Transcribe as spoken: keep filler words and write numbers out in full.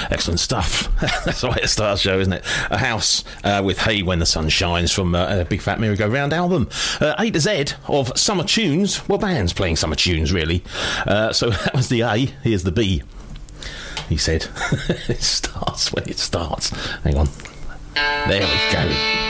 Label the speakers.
Speaker 1: Excellent stuff. That's the way to start a show, isn't it? A House uh, with Hey When the Sun Shines from uh, a Big Fat Merry-Go-Round album. Uh, A to Z of summer tunes. Well, bands playing summer tunes, really. Uh, so that was the A. Here's the B. He said, it starts when it starts. Hang on. There we go.